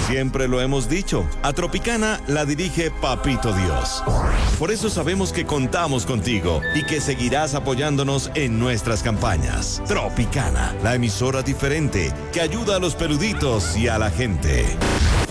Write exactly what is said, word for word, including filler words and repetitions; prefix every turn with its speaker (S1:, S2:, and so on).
S1: Siempre lo hemos dicho, a Tropicana la dirige Papito Dios. Por eso sabemos que contamos contigo y que seguirás apoyándonos en nuestras campañas. Tropicana, la emisora diferente que ayuda a los peluditos y a la gente.